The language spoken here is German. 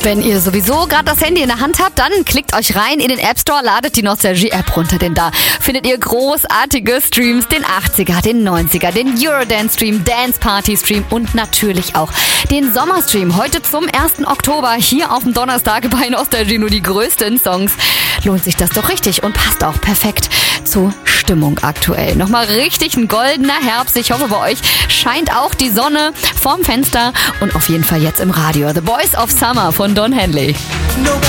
Wenn ihr sowieso gerade das Handy in der Hand habt, dann klickt euch rein in den App Store, ladet die Nostalgie-App runter, denn da findet ihr großartige Streams, den 80er, den 90er, den Eurodance-Stream, Dance-Party-Stream und natürlich auch den Sommerstream. Heute zum 1. Oktober hier auf dem Donnerstag bei Nostalgie nur die größten Songs. Lohnt sich das doch richtig und passt auch perfekt zur Stimmung aktuell. Nochmal richtig ein goldener Herbst. Ich hoffe, bei euch scheint auch die Sonne vorm Fenster und auf jeden Fall jetzt im Radio. The Boys of Summer von Don Henley. Nobody